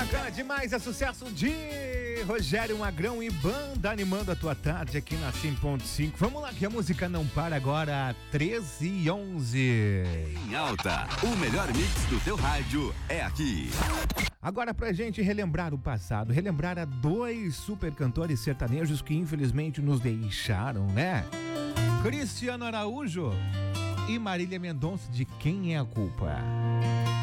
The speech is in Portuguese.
Bacana demais, é sucesso de Rogério Magrão e banda animando a tua tarde aqui na 100.5. Vamos lá que a música não para agora, 13h11. Em alta, o melhor mix do teu rádio é aqui. Agora pra gente relembrar o passado, relembrar a dois super cantores sertanejos que infelizmente nos deixaram, né? Cristiano Araújo e Marília Mendonça, de Quem é a Culpa?